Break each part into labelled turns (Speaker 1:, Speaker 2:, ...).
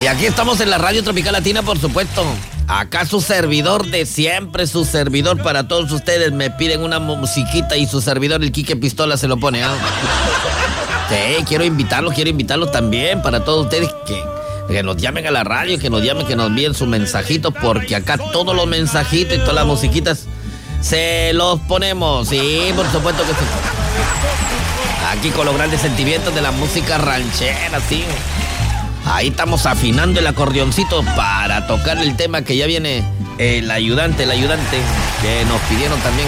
Speaker 1: aquí estamos en la Radio Tropical Latina, por supuesto. Acá su servidor de siempre, su servidor para todos ustedes. Me piden una musiquita y su servidor, el Quique Pistola, se lo pone. Sí, quiero invitarlos también para todos ustedes que nos llamen a la radio, que nos envíen sus mensajitos, porque acá todos los mensajitos y todas las musiquitas se los ponemos. Sí, por supuesto que sí. Aquí con los grandes sentimientos de la música ranchera, sí. Ahí estamos afinando el acordeoncito para tocar el tema que ya viene el ayudante que nos pidieron también.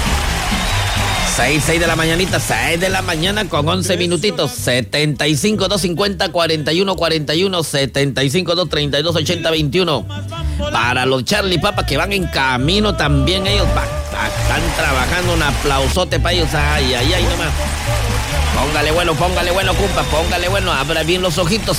Speaker 1: 6 de la mañanita, 6 de la mañana con 11 minutitos. 75 250 41 41, 75 232 80 21. Para los Charlie Papas que van en camino también, ellos están trabajando. Un aplausote para ellos. Ay, nomás. Póngale bueno, compa, póngale bueno. Abra bien los ojitos.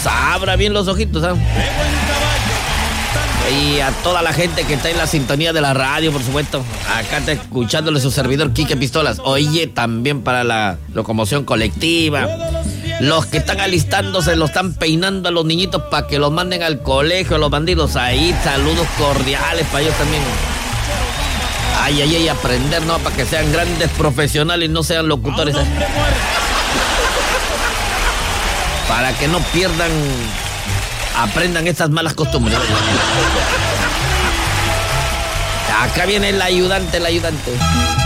Speaker 1: Y a toda la gente que está en la sintonía de la radio, por supuesto. Acá está escuchándole su servidor Quique Pistolas. Oye, también para la locomoción colectiva. Los que están alistándose, lo están peinando a los niñitos para que los manden al colegio, los bandidos. Ahí, saludos cordiales para ellos también. Ay, aprender, ¿no? Para que sean grandes profesionales y no sean locutores. Para que no aprendan estas malas costumbres. Acá viene el ayudante.